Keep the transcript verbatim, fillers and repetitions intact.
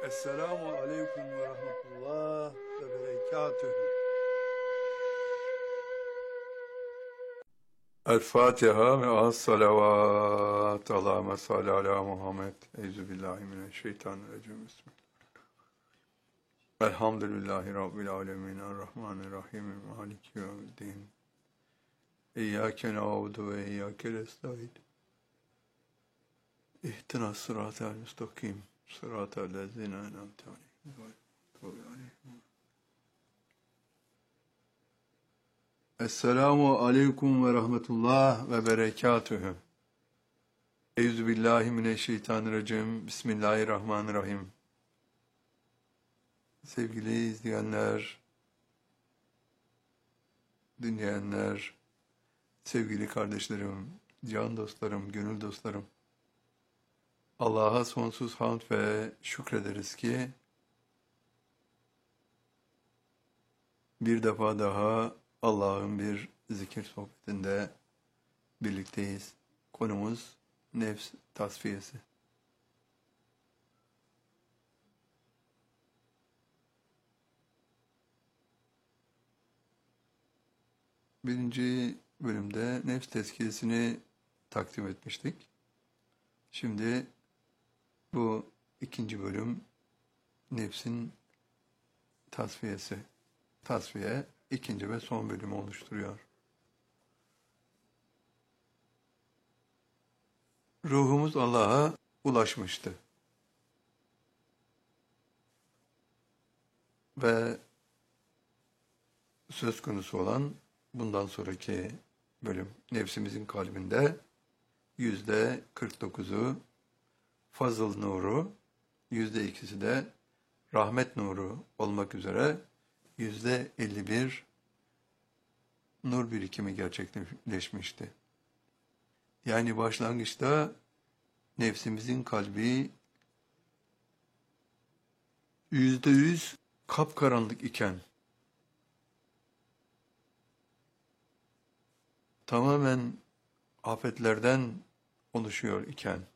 Esselamu aleyküm ve rahmetullah ve berekatühü. El Fatiha ve az salavat. Allahümme salli ala Muhammed. Euzubillahimineşşeytanirracim. Bismillah. Elhamdülillahi Rabbil alemin. Errahmanirrahim. Maliki yevmiddin. İyyâke na'budu ve iyyâke nestaîn. İhdinas sıratal müstakim. Sıratal lezîne en'amte aleyhim. Esselamu aleyküm ve rahmetullah ve berekatühü. Euzubillahimineşşeytanirracim. Bismillahirrahmanirrahim. Sevgili izleyenler, dinleyenler, sevgili kardeşlerim, can dostlarım, gönül dostlarım, Allah'a sonsuz hamd ve şükrederiz ki bir defa daha Allah'ın bir zikir sohbetinde birlikteyiz. Konumuz nefs tasfiyesi. Birinci bölümde nefs tezkiyesini takdim etmiştik. Şimdi bu ikinci bölüm nefsin tasfiyesi. Tasfiye ikinci ve son bölümü oluşturuyor. Ruhumuz Allah'a ulaşmıştı. Ve söz konusu olan bundan sonraki bölüm nefsimizin kalbinde yüzde kırk dokuzu fazıl nuru, yüzde ikisi de rahmet nuru olmak üzere yüzde elli bir nur birikimi gerçekleşmişti. Yani başlangıçta nefsimizin kalbi yüzde yüz kapkaranlık iken, tamamen afetlerden oluşuyor iken,